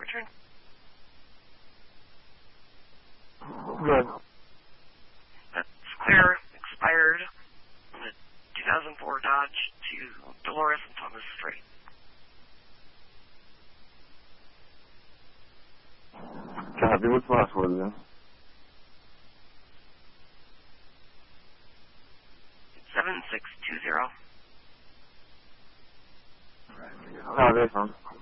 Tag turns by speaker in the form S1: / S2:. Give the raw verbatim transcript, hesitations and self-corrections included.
S1: return.
S2: Good.
S1: That's clear, expired, the two thousand four Dodge to Dolores and Thomas Strait.
S2: Copy. What's the last word then?
S1: seven six two zero.
S2: Oh, this one.